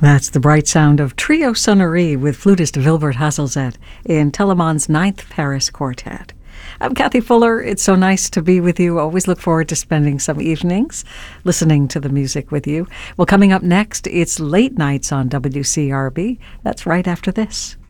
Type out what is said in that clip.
That's the bright sound of Trio Sonnerie with flutist Wilbert Hazelzet in Telemann's Ninth Paris Quartet. I'm Kathy Fuller. It's so nice to be with you. Always look forward to spending some evenings listening to the music with you. Well, coming up next, it's Late Nights on WCRB. That's right after this.